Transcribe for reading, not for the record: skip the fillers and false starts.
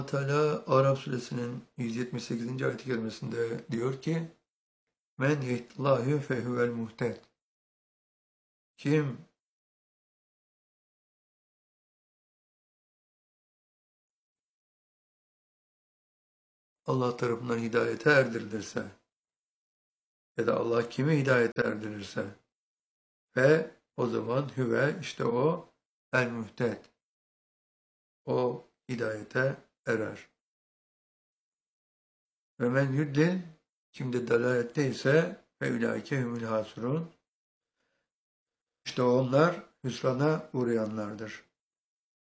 Teala Araf suresinin 178. ayet-i kerimesinde diyor ki Men yehdillâhu fehuvel muhted. Kim Allah tarafından hidayete erdirilirse ya da Allah kimi hidayete erdirirse ve o zaman hüve işte o el muhted. O hidayete erer. Ve men yuddil kim de dalalette ise ve ulaike humul hasirun. İşte onlar hüsrana uğrayanlardır.